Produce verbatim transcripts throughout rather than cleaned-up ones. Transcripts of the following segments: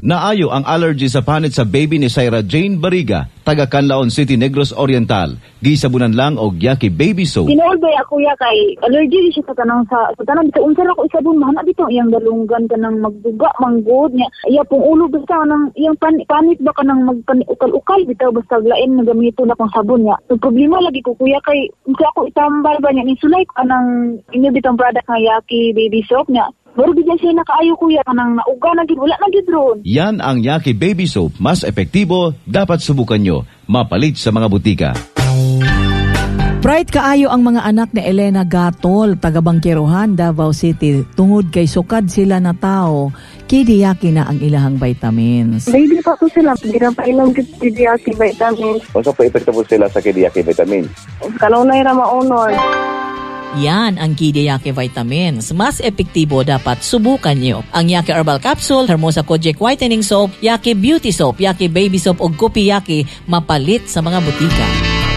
Naayo ang allergy sa panit sa baby ni Syra Jane Bariga, taga Canlaon City, Negros Oriental. Gisabunan lang og Yaki Baby Soap. Tinood ba ako ya kay allergy siya sa tanang sa sa tanang bitaw unsa ako isabon mahana bitaw iyang dalunggan kanang magduga manggod niya. Iya pong ulo basta nang iyang pan, panit ba kanang magpanikal-ukal bitaw basta lain na gamito na pang sabon niya. So problema lagi ko kuya kay unsa ako itambal ba niya insulate kanang inyo bitong product nga Yaki Baby Soap niya. Pero bigyan siya nakaayo kuya kanang nauga na gid wala na gid ron. Yan ang Yaki Baby Soap, mas epektibo, dapat subukan nyo. Mapalit sa mga butika. Pride kaayo ang mga anak ni Elena Gatol, taga Bangkirohan, Davao City. Tungod kay sukad sila na tao, kidiyaki na ang ilahang vitamins. Baby pa ko sila, hindi na pa ilang kidiyaki vitamins. Kung sa pa-epektibo sila sa kidiyaki vitamins? Kalunay na maunod. Yan ang Kidiyaki Vitamins. Mas epektibo, dapat subukan nyo. Ang Yaki Herbal Capsule, Hermosa Kojic Whitening Soap, Yaki Beauty Soap, Yaki Baby Soap o Gupi Yaki, mapalit sa mga butika.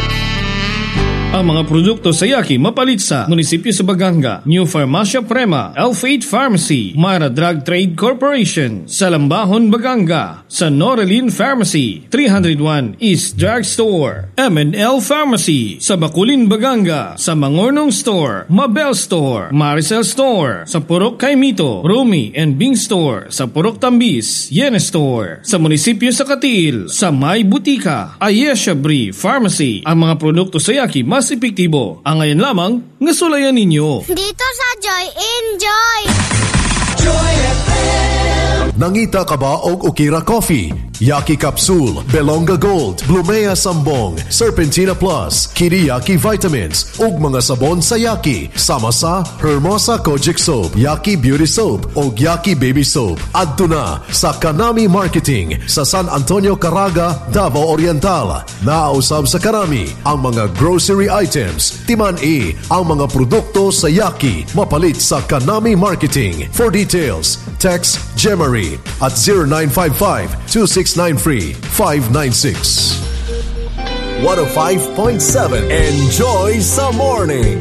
Ang mga produkto sa Yaki mapalit sa Munisipyo sa Baganga, New Farmacia Prema, Elf eight Pharmacy, Mara Drug Trade Corporation, Salambahon, Baganga, sa Norelin Pharmacy, three oh one East Drug Store, M and L Pharmacy, sa Bakulin, Baganga, sa Mangornong Store, Mabel Store, Maricel Store, sa Purok Kaimito, Rumi and Bing Store, sa Purok Tambis, Yene Store, sa Munisipyo sa Katil, sa May Butika, Ayesha Brie Pharmacy. Ang mga produkto sa Yaki mas epektibo. Ang ngayon lamang, ngasulayan ninyo. Dito sa Joy, enjoy! Joy F M. Nangita ka ba og Ukira Coffee? Yaki Capsule, Belonga Gold, Blumea Sambong, Serpentina Plus, Kidiyaki Vitamins, ug mga sabon sa Yaki, sama sa Hermosa Kojic Soap, Yaki Beauty Soap, ug Yaki Baby Soap. Adto na sa Kanami Marketing sa San Antonio, Caraga, Davao Oriental. Naausab sa Kanami ang mga grocery items, timan-i ang mga produkto sa Yaki, mapalit sa Kanami Marketing. For details, text Gemary at zero nine five five, two six nine three, five nine six. one oh five point seven Enjoy sa morning.